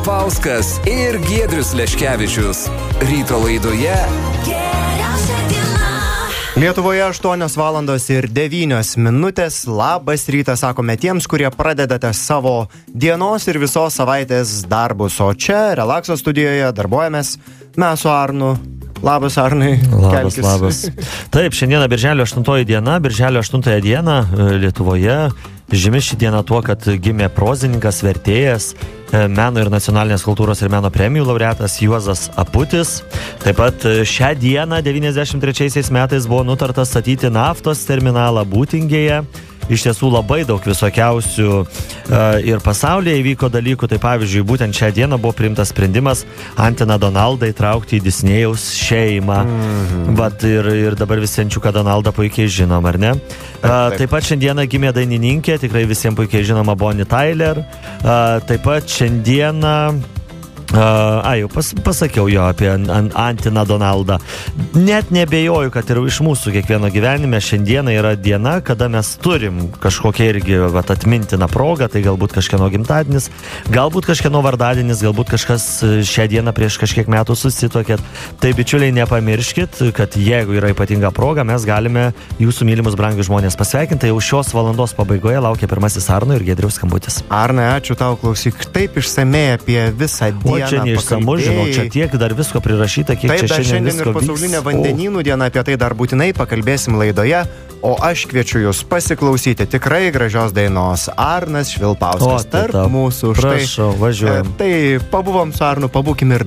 Švilpauskas ir Giedrius Leškevičius. Ryto laidoje Geriausia diena. Lietuvoje 8:09. Labas rytas, sakome tiems, kurie pradedate savo dienos ir visos savaitės darbus. O čia, Relakso studijoje, darbuojamės mes su Arnu. Labas, Arnai. Labas. Taip, šiandieną Birželio 8 diena. Birželio 8 dieną Lietuvoje žymi ši diena tuo, kad gimė prozininkas, vertėjas, meno ir nacionalinės kultūros ir meno premijų laureatas Juozas Aputis. Taip pat šią dieną 93 metais buvo nutarta statyti naftos terminalą Būtingėje. Iš tiesų labai daug visokiausių ir pasaulyje įvyko dalykų. Tai pavyzdžiui, būtent šią dieną buvo priimtas sprendimas Antiną Donaldą įtraukti į Disnėjaus šeimą. Bet ir dabar visi Ančiuką Donaldą puikiai žinom, ar ne? Taip pat šiandieną gimė dainininkė, tikrai visiems puikiai žinoma Bonnie Tyler. Taip pat šiandieną jau pasakiau jo apie Antiną Donaldą. Net nebejoju, kad ir iš mūsų kiekvieno gyvenime šiandieną yra diena, kada mes turim kažkokią irgi atmintiną progą, tai galbūt kažkieno gimtadienis, galbūt kažkieno vardadienis, galbūt kažkas šią dieną prieš kažkiek metų susituokėt. Tai bičiuliai, nepamirškit, kad jeigu yra ypatinga proga, mes galime jūsų mylimus brangius žmonės pasveikinti. Jau šios valandos pabaigoje laukia pirmasis Arno ir Giedriaus skambutis. Arnai, ačiū tau, klausyk, taip išsamei apie visą dieną. O čia neišsamu, žinau, čia tiek dar visko prirašyta, kiek taip, čia šiandien visko ir pasaulinė vandenynų diena, apie tai dar būtinai pakalbėsim laidoje, o aš kviečiu jūs pasiklausyti tikrai gražios dainos Arnas Švilpauskas tarp mūsų. Prašau, važiuojam. Tai pabuvom su Arnu, pabūkim ir